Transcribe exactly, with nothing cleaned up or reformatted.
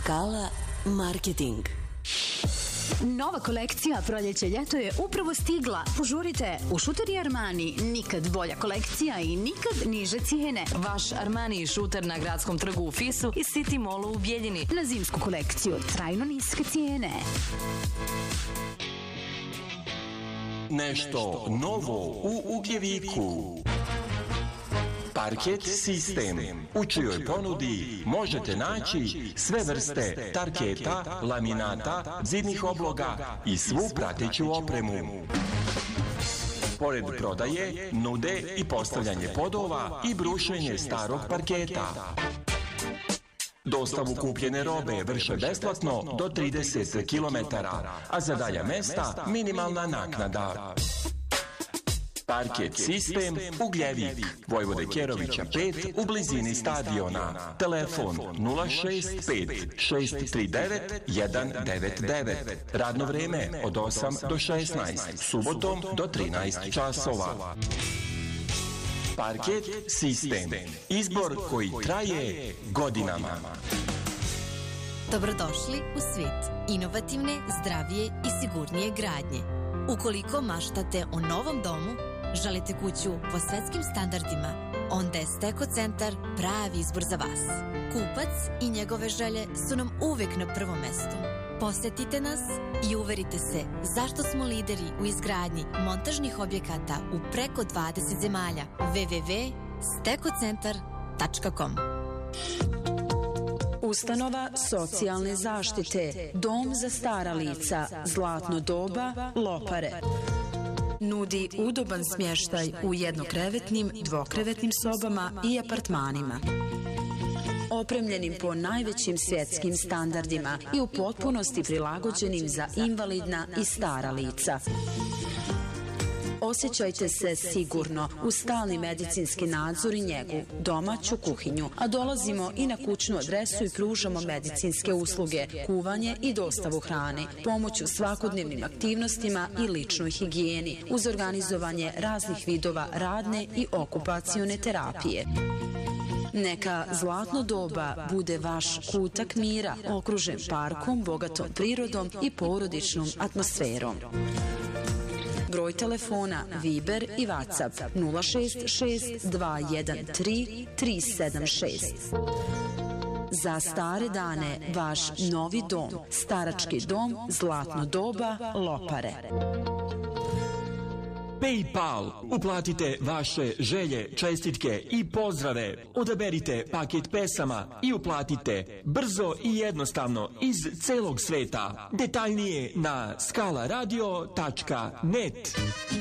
Skala marketing. Nova kolekcija proljeće ljeto je upravo stigla. Požurite, u Šuteri Armani nikad bolja kolekcija i nikad niže cijene. Vaš Armani šuter na Gradskom trgu u Fisu i City Mallu u Bijeljini. Na zimsku kolekciju trajno niske cijene. Nešto novo u Ugljeviku. Parket Sistem, u čijoj ponudi možete naći sve vrste tarketa, laminata, zidnih obloga i svu prateću opremu. Pored prodaje, nude i postavljanje podova i brušenje starog parketa. Dostavu kupljene robe vrše besplatno do trideset kilometara, a za dalja mesta minimalna naknada. Parket Sistem, Ugljevik, Vojvode Kerovića pet, u blizini stadiona. Telefon nula šest pet šest tri devet jedan devet devet. Radno vrijeme od osam do šesnaest, subotom do trinaest časova. Parket Sistem, izbor koji traje godinama. Dobrodošli u svijet inovativne, zdravije i sigurnije gradnje. Ukoliko maštate o novom domu, želite kuću po svetskim standardima, onda je Steko centar pravi izbor za vas. Kupac i njegove želje su nam uvek na prvom mestu. Posjetite nas i uverite se zašto smo lideri u izgradnji montažnih objekata u preko dvadeset zemalja. w w w tačka steko centar tačka com. Ustanova socijalne zaštite, Dom za stara lica, Zlatno doba, Lopare. Nudi udoban smještaj u jednokrevetnim, dvokrevetnim sobama i apartmanima. Opremljenim po najvećim svjetskim standardima i u potpunosti prilagođenim za invalidna i stara lica. Osjećajte se sigurno u stalni medicinski nadzor i njegu, domaću kuhinju, a dolazimo i na kućnu adresu i pružamo medicinske usluge, kuvanje i dostavu hrane, pomoć u svakodnevnim aktivnostima i ličnoj higijeni, uz organizovanje raznih vidova radne i okupacione terapije. Neka Zlatno doba bude vaš kutak mira, okružen parkom, bogatom prirodom i porodičnom atmosferom. Broj telefona Viber i WhatsApp nula šest šest dva jedan tri tri sedam šest. Za stare dane vaš novi dom, starački dom Zlatno doba, Lopare. PayPal. Uplatite vaše želje, čestitke i pozdrave. Odaberite paket pesama i uplatite brzo i jednostavno iz celog sveta. Detaljnije na skala radio tačka net.